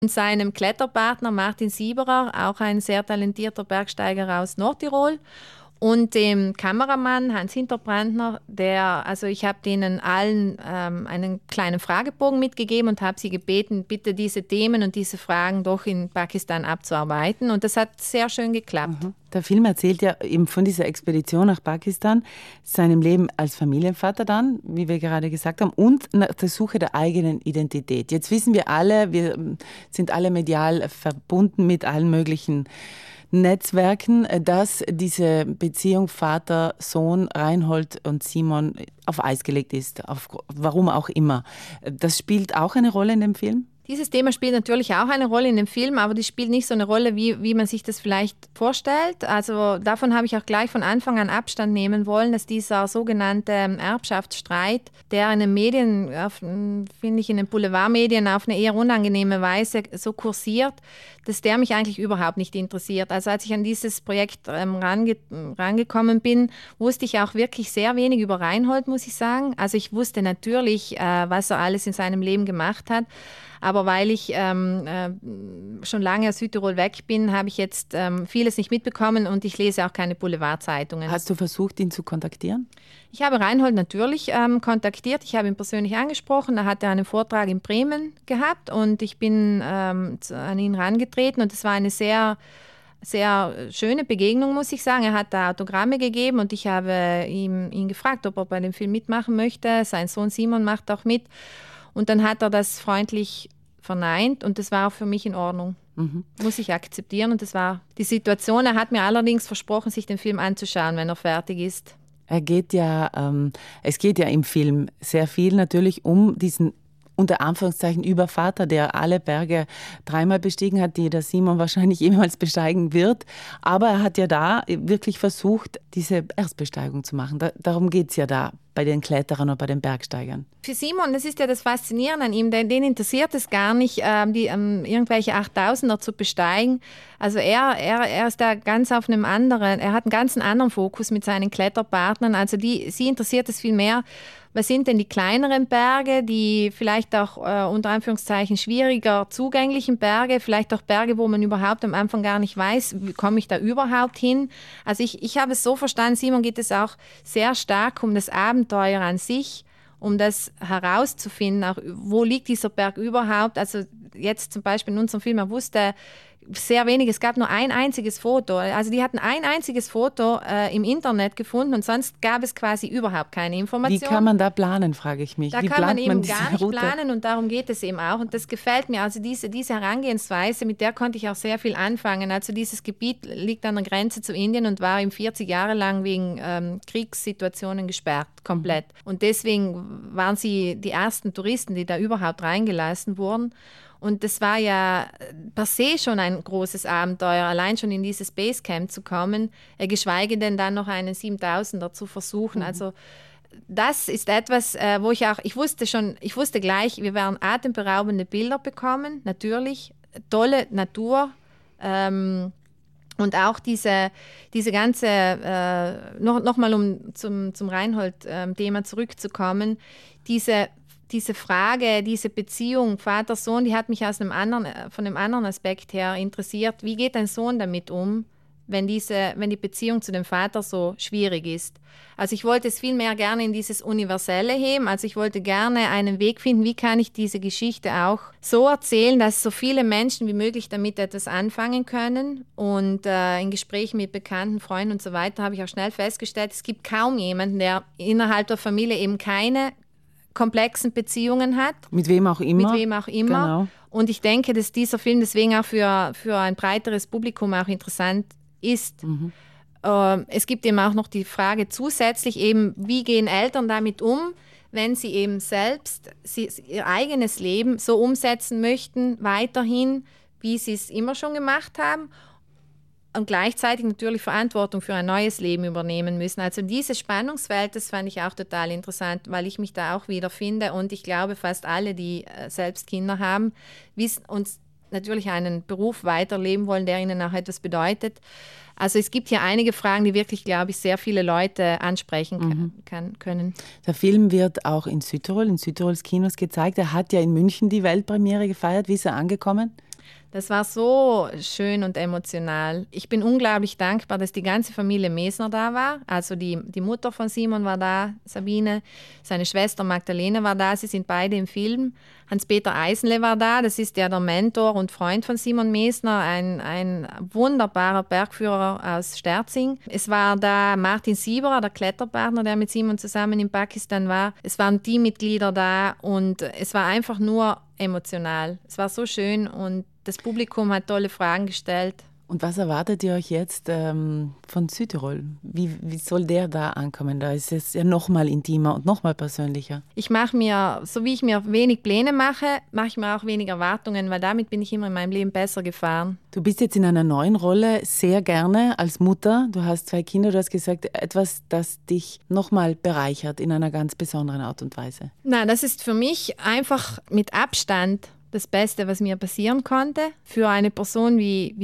und seinem Kletterpartner Martin Sieberer, auch ein sehr talentierter Bergsteiger aus Nordtirol. Und dem Kameramann Hans Hinterbrandner, also ich habe denen allen einen kleinen Fragebogen mitgegeben und habe sie gebeten, bitte diese Themen und diese Fragen doch in Pakistan abzuarbeiten. Und das hat sehr schön geklappt. Mhm. Der Film erzählt ja eben von dieser Expedition nach Pakistan, seinem Leben als Familienvater dann, wie wir gerade gesagt haben, und nach der Suche der eigenen Identität. Jetzt wissen wir alle, wir sind alle medial verbunden mit allen möglichen Netzwerken, dass diese Beziehung Vater-Sohn, Reinhold und Simon, auf Eis gelegt ist, warum auch immer. Das spielt auch eine Rolle in dem Film? Dieses Thema spielt natürlich auch eine Rolle in dem Film, aber die spielt nicht so eine Rolle, wie man sich das vielleicht vorstellt. Also davon habe ich auch gleich von Anfang an Abstand nehmen wollen, dass dieser sogenannte Erbschaftsstreit, der in den Medien, finde ich in den Boulevardmedien auf eine eher unangenehme Weise so kursiert, dass der mich eigentlich überhaupt nicht interessiert. Also als ich an dieses Projekt rangekommen bin, wusste ich auch wirklich sehr wenig über Reinhold, muss ich sagen. Also ich wusste natürlich, was er alles in seinem Leben gemacht hat. Aber weil ich schon lange aus Südtirol weg bin, habe ich jetzt vieles nicht mitbekommen und ich lese auch keine Boulevardzeitungen. Hast du versucht, ihn zu kontaktieren? Ich habe Reinhold natürlich kontaktiert. Ich habe ihn persönlich angesprochen. Da hat er einen Vortrag in Bremen gehabt und ich bin an ihn herangetreten und es war eine sehr schöne Begegnung, muss ich sagen. Er hat da Autogramme gegeben und ich habe ihn gefragt, ob er bei dem Film mitmachen möchte. Sein Sohn Simon macht auch mit. Und dann hat er das freundlich verneint und das war auch für mich in Ordnung. Muss ich akzeptieren und das war die Situation. Er hat mir allerdings versprochen, sich den Film anzuschauen, wenn er fertig ist. Es geht ja im Film sehr viel natürlich um diesen unter Anführungszeichen Übervater, der alle Berge 3-mal bestiegen hat, die der Simon wahrscheinlich jemals besteigen wird. Aber er hat ja da wirklich versucht, diese Erstbesteigung zu machen. Darum geht es ja da bei den Kletterern und bei den Bergsteigern. Für Simon, das ist ja das Faszinierende an ihm, den interessiert es gar nicht, irgendwelche 8000er zu besteigen. Also er ist da ganz auf einem anderen, er hat einen ganz anderen Fokus mit seinen Kletterpartnern. Also sie interessiert es viel mehr, was sind denn die kleineren Berge, die vielleicht auch unter Anführungszeichen schwieriger zugänglichen Berge, vielleicht auch Berge, wo man überhaupt am Anfang gar nicht weiß, wie komme ich da überhaupt hin. Also ich habe es so verstanden, Simon geht es auch sehr stark um das Abenteuer an sich, um das herauszufinden, auch wo liegt dieser Berg überhaupt. Also jetzt zum Beispiel in unserem Film, er wusste sehr wenig, es gab nur ein einziges Foto. Also die hatten ein einziges Foto im Internet gefunden und sonst gab es quasi überhaupt keine Information. Wie kann man da planen, frage ich mich. Da kann man eben gar nicht planen und darum geht es eben auch. Und das gefällt mir. Also diese Herangehensweise, mit der konnte ich auch sehr viel anfangen. Also dieses Gebiet liegt an der Grenze zu Indien und war eben 40 Jahre lang wegen Kriegssituationen gesperrt, komplett. Und deswegen waren sie die ersten Touristen, die da überhaupt reingelassen wurden. Und das war ja per se schon ein großes Abenteuer, allein schon in dieses Basecamp zu kommen, geschweige denn dann noch einen 7000er zu versuchen. Also das ist etwas, wo ich wusste gleich, wir werden atemberaubende Bilder bekommen, natürlich, tolle Natur und auch diese ganze, nochmal um zum Reinhold-Thema zurückzukommen, diese Frage, diese Beziehung Vater-Sohn, die hat mich von einem anderen Aspekt her interessiert. Wie geht ein Sohn damit um, wenn die Beziehung zu dem Vater so schwierig ist? Also ich wollte es viel mehr gerne in dieses Universelle heben. Also ich wollte gerne einen Weg finden, wie kann ich diese Geschichte auch so erzählen, dass so viele Menschen wie möglich damit etwas anfangen können. Und in Gesprächen mit Bekannten, Freunden und so weiter habe ich auch schnell festgestellt, es gibt kaum jemanden, der innerhalb der Familie eben keine komplexen Beziehungen hat. Mit wem auch immer. Genau. Und ich denke, dass dieser Film deswegen auch für ein breiteres Publikum auch interessant ist. Es gibt eben auch noch die Frage zusätzlich eben, wie gehen Eltern damit um, wenn sie eben selbst ihr eigenes Leben so umsetzen möchten, weiterhin, wie sie es immer schon gemacht haben. Und gleichzeitig natürlich Verantwortung für ein neues Leben übernehmen müssen. Also dieses Spannungsfeld, das fand ich auch total interessant, weil ich mich da auch wiederfinde. Und ich glaube, fast alle, die selbst Kinder haben, wissen und natürlich einen Beruf weiterleben wollen, der ihnen auch etwas bedeutet. Also es gibt hier einige Fragen, die wirklich, glaube ich, sehr viele Leute ansprechen können. Der Film wird auch in Südtirols Kinos gezeigt. Er hat ja in München die Weltpremiere gefeiert. Wie ist er angekommen? Das war so schön und emotional. Ich bin unglaublich dankbar, dass die ganze Familie Mesner da war. Also die Mutter von Simon war da, Sabine, seine Schwester Magdalene war da, sie sind beide im Film. Hans-Peter Eisenle war da, das ist ja der Mentor und Freund von Simon Mesner, ein wunderbarer Bergführer aus Sterzing. Es war da Martin Sieberer, der Kletterpartner, der mit Simon zusammen in Pakistan war. Es waren Teammitglieder da und es war einfach nur emotional. Es war so schön und das Publikum hat tolle Fragen gestellt. Und was erwartet ihr euch jetzt von Südtirol? Wie soll der da ankommen? Da ist es ja noch mal intimer und noch mal persönlicher. Ich mache mir, so wie ich mir wenig Pläne mache ich mir auch wenig Erwartungen, weil damit bin ich immer in meinem Leben besser gefahren. Du bist jetzt in einer neuen Rolle, sehr gerne als Mutter. Du hast 2 Kinder, du hast gesagt, etwas, das dich noch mal bereichert in einer ganz besonderen Art und Weise. Nein, das ist für mich einfach mit Abstand das Beste, was mir passieren konnte. Für eine Person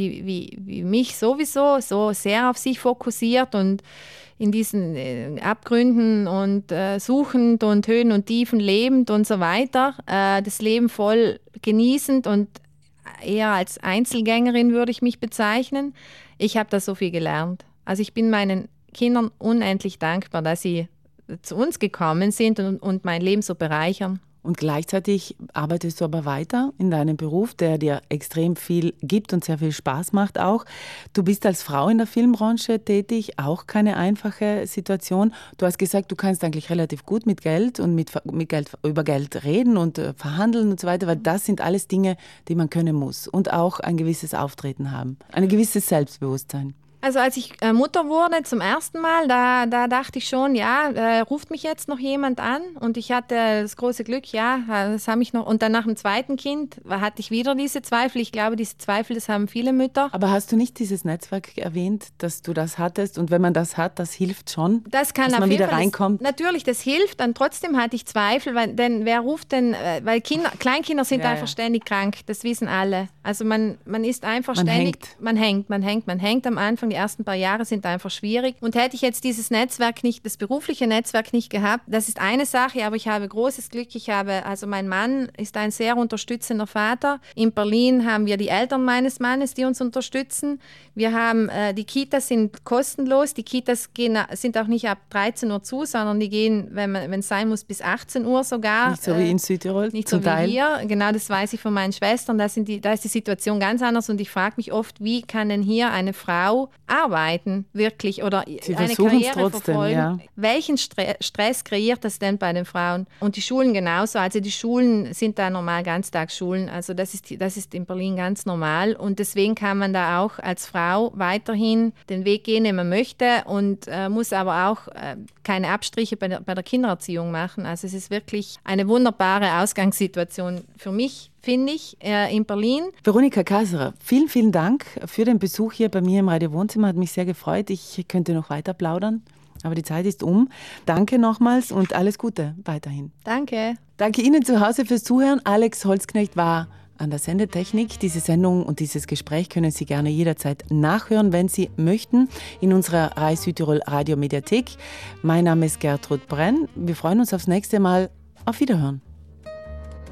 wie mich sowieso, so sehr auf sich fokussiert und in diesen Abgründen und suchend und Höhen und Tiefen lebend und so weiter, das Leben voll genießend und eher als Einzelgängerin würde ich mich bezeichnen. Ich habe da so viel gelernt. Also ich bin meinen Kindern unendlich dankbar, dass sie zu uns gekommen sind und mein Leben so bereichern. Und gleichzeitig arbeitest du aber weiter in deinem Beruf, der dir extrem viel gibt und sehr viel Spaß macht auch. Du bist als Frau in der Filmbranche tätig, auch keine einfache Situation. Du hast gesagt, du kannst eigentlich relativ gut mit Geld und über Geld reden und verhandeln und so weiter, weil das sind alles Dinge, die man können muss und auch ein gewisses Auftreten haben, ein gewisses Selbstbewusstsein. Also als ich Mutter wurde zum ersten Mal, da dachte ich schon, ja, ruft mich jetzt noch jemand an? Und ich hatte das große Glück, ja, das habe ich noch. Und dann nach dem zweiten Kind hatte ich wieder diese Zweifel. Ich glaube, diese Zweifel, das haben viele Mütter. Aber hast du nicht dieses Netzwerk erwähnt, dass du das hattest? Und wenn man das hat, das hilft schon, das kann dass man wieder reinkommt? Natürlich, das hilft. Dann trotzdem hatte ich Zweifel, denn wer ruft denn, weil Kleinkinder sind einfach ständig krank, das wissen alle. Also man ist einfach ständig, man hängt am Anfang. Die ersten paar Jahre sind einfach schwierig. Und hätte ich jetzt dieses Netzwerk nicht, das berufliche Netzwerk nicht gehabt, das ist eine Sache, aber ich habe großes Glück. Also mein Mann ist ein sehr unterstützender Vater. In Berlin haben wir die Eltern meines Mannes, die uns unterstützen. Wir haben, die Kitas sind kostenlos. Die Kitas sind auch nicht ab 13 Uhr zu, sondern die gehen, wenn es sein muss, bis 18 Uhr sogar. Nicht so wie in Südtirol? Nicht so wie hier. Genau, das weiß ich von meinen Schwestern. Da ist die Situation ganz anders und ich frage mich oft, wie kann denn hier eine Frau arbeiten, wirklich, oder eine Karriere verfolgen? Ja. Welchen Stress kreiert das denn bei den Frauen? Und die Schulen genauso. Also die Schulen sind da normal Ganztagsschulen. Also das ist in Berlin ganz normal und deswegen kann man da auch als Frau weiterhin den Weg gehen, den man möchte und muss aber auch keine Abstriche bei der Kindererziehung machen. Also es ist wirklich eine wunderbare Ausgangssituation für mich, finde ich, in Berlin. Veronika Kaserer, vielen, vielen Dank für den Besuch hier bei mir im Radio Wohnzimmer. Hat mich sehr gefreut. Ich könnte noch weiter plaudern, aber die Zeit ist um. Danke nochmals und alles Gute weiterhin. Danke. Danke Ihnen zu Hause fürs Zuhören. Alex Holzknecht war an der Sendetechnik. Diese Sendung und dieses Gespräch können Sie gerne jederzeit nachhören, wenn Sie möchten, in unserer RAI Südtirol Radio Mediathek. Mein Name ist Gertrud Brenn. Wir freuen uns aufs nächste Mal. Auf Wiederhören.